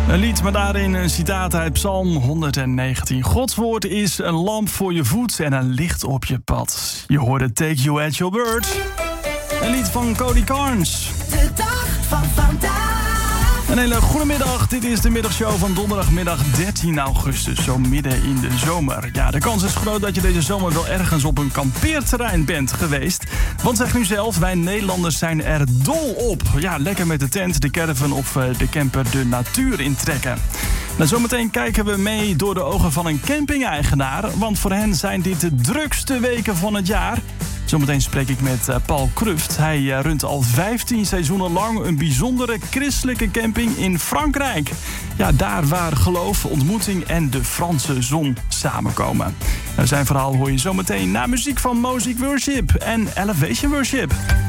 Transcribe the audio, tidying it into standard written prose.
Een lied, maar daarin een citaat uit Psalm 119. Gods woord is een lamp voor je voet en een licht op je pad. Je hoorde Take You at Your Word. Een lied van Cody Carnes. De dag van vandaag. Een hele goede middag. Dit is de middagshow van donderdagmiddag 13 augustus. Zo midden in de zomer. Ja, de kans is groot dat je deze zomer wel ergens op een kampeerterrein bent geweest. Want zeg nu zelf, wij Nederlanders zijn er dol op. Ja, lekker met de tent, de caravan of de camper de natuur intrekken. Nou, zometeen kijken we mee door de ogen van een camping-eigenaar. Want voor hen zijn dit de drukste weken van het jaar. Zometeen spreek ik met Paul Kruft. Hij runt al 15 seizoenen lang een bijzondere christelijke camping in Frankrijk. Ja, daar waar geloof, ontmoeting en de Franse zon samenkomen. Nou, zijn verhaal hoor je zometeen na muziek van Mosic Worship en Elevation Worship.